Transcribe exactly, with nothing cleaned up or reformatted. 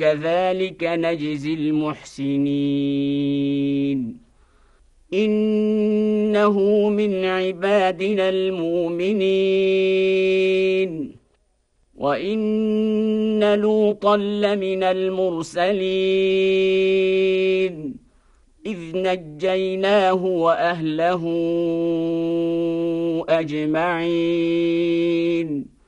كذلك نجزي المحسنين إنه من عبادنا المؤمنين وإن لوطا لمن المرسلين إذ نجيناه وأهله أجمعين